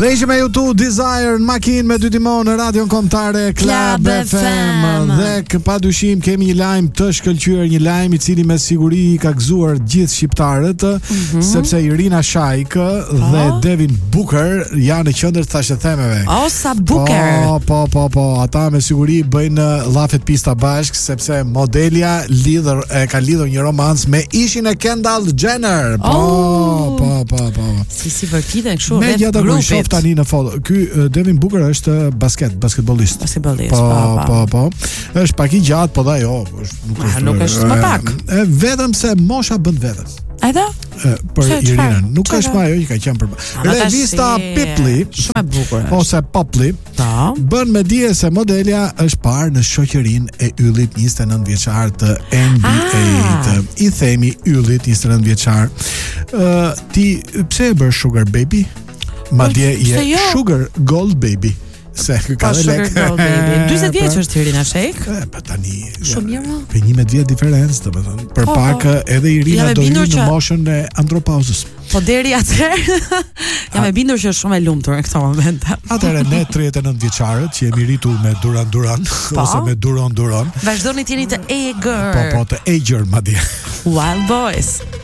Dhe ishim me YouTube Desire në makinë me dy timon në radion kombëtare Club FM. Dhe padyshim kemi një lajm të shkëlqyer, një lajm i cili me siguri ka gëzuar gjithë shqiptarët, sepse Irina Shayk dhe Devin Booker janë në qendër të thashëthemeve. O sa Booker. Po, ata me siguri bëjnë llafet pista bashk, sepse modelja ka lidhur një romancë me ishin e Kendall Jenner. Po. Si vërtite kështu me gjatë ku i shoh tani në foto. Ky Devin Booker është basketbollist. Po. Është pak i gjatë, po ajo nuk është më pak. Vetëm se mosha bën vetëm. Ajda? Për Irinën, nuk është më ajo që ka qenë për. Revista People, shumë e bukur. Ose Popli, bën me dije se modelja është parë në shoqërinë e yllit 29 vjeçar të NBA-t. I themi yllit 29 vjeçar. Ti pse e bër Sugar Baby? Madje je Sugar Gold Baby. Se ka Sugar Gold Baby. 40 vjeç është Irina Shayk. Po tani shumë mirë. Për 11 vjet diferencë, domethënë. Për pak edhe Irina do hyjë në moshën e andropauzës. Po deri atëherë jam e bindur që është shumë e lumtur në këtë moment. Atëherë ne 39 vjeçarët që jemi rritur me Duran ose me Duron. Vazhdoni të jeni të eager. Po, të eager madje. Wild Boys.